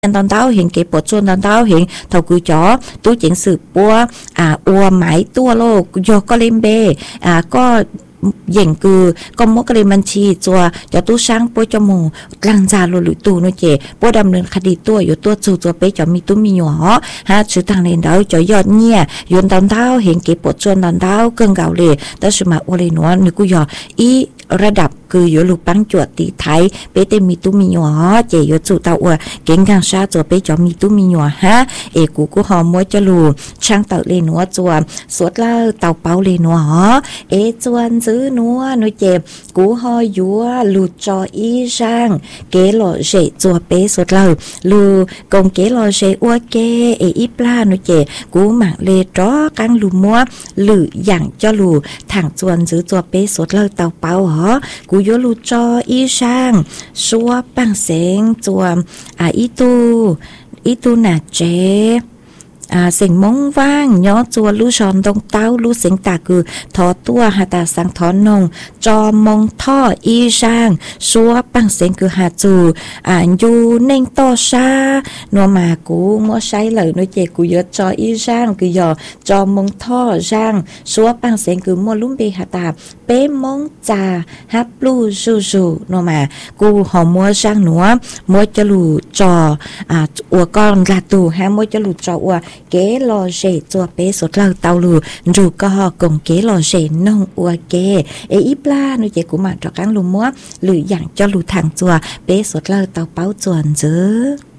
ตอนเต้าเห็นเก็บปวดชวนตอนเต้าเห็นเท่ากูจ๋อตู้เจ๋งสืบปัวอัวหมายตัวโลกโยก็เล่มเบก็เย่งคือก็มกเรบัญชีจัวจะตู้ช้างปัวจมูกลังจาลุลุตู้นู่นเจปัวดำเนินคดีตัวอยู่ตัวจูตัวเป๊ะจะมีตู้มีหยอฮะชื่อทางเล่นเดาจะยอดเนี่ยยนตอนเท้าเห็นเก็บปวดชวนตอนเท้าเกินเก่าเลยแต่สมาโอเลนัวนึกกูยออีระดับคืออยู่ลูกปังจวดตีไทยเป๊ะเต็มมีตู้มีหยอเจอยู่จูเตาอัวเก่งกางชาจัวเป๊ะจะมีตู้มีหยอฮะกูหอมมัวจะลูช่างเต่าเลนัวจัวสวดเล่าเต่าเป้าเลนัวจวนซื้อนัวนุเจ็บกูหอยัวลูจออีช่างเกลอเจจัวเป๊ะสวดเล่าลูกงเกลอเจอัวเกอีปลานุเจกูหมักเลจอกังลูมัวหรืออย่างเจ้าลูทางจวนซื้อจัวเป๊ะสวดเล่าเต่าเป้ากูยัวลูจออีช่างชัวปังเสงจัวอีตูน่ะเจเสียงมงว่างย้อจัวลู่ชอนตรงเต้าลู่เสียงตาคือทอตัวหาตาสังทอนงจอมงท่ออีช่างชัวปังเสียงคือหาจูอยู่เน่งต่อชานัวมากูมัวใช้เลยน้อยเจกูเยอะจออีช่างคือยอจอมงท่อช่างชัวปังเสียงคือมัวลุ่มเบหาตาเป้มงจ่าฮับลู่จูนัวมากูหอมมัวช่างหนัวมัวจะลู่จออัวก้อนลาตูฮะมัวจะลู่จออัวเกลอเจจัวเปสดเล่าเตาลูรูก็กงเกลอเจนงอัวเกอีปลานุเจกูมาจากกังลุมัวหรืออย่างเจ้าลูทางจัวเปสดเล่าเตาเป้าจวนเจอ